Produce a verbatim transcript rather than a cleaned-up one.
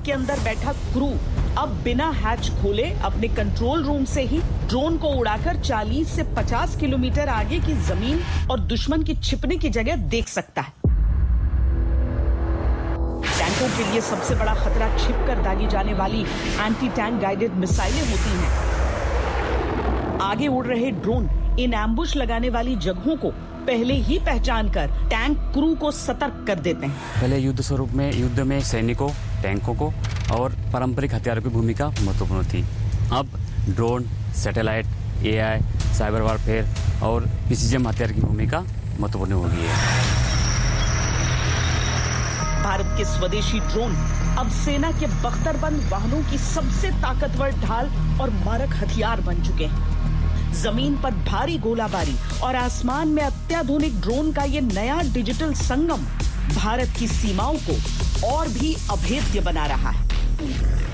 के अंदर बैठा क्रू अब बिना हैच खोले अपने कंट्रोल रूम से ही ड्रोन को उड़ाकर चालीस से पचास किलोमीटर आगे की जमीन और दुश्मन की छिपने की जगह देख सकता है। टैंकों के लिए सबसे बड़ा खतरा छिपकर दागी जाने वाली एंटी टैंक गाइडेड मिसाइलें होती हैं। आगे उड़ रहे ड्रोन इन एम्बुश लगाने वाली जगहों को पहले ही पहचान कर टैंक क्रू को सतर्क कर देते हैं। पहले युद्ध स्वरूप में युद्ध में सैनिकों, टैंकों को और पारंपरिक हथियारों की भूमिका महत्वपूर्ण थी। अब drone, satellite, AI, cyber warfare और प्रिसीजन हथियार की भूमिका महत्वपूर्ण हो गई है। भारत के स्वदेशी ड्रोन अब सेना के बख्तरबंद वाहनों की सबसे ताकतवर ढाल और मारक हथियार बन चुके हैं। जमीन पर भारी गोलाबारी और आसमान में अत्याधुनिक ड्रोन का ये नया डिजिटल संगम भारत की सीमाओं को और भी अभेद्य बना रहा है।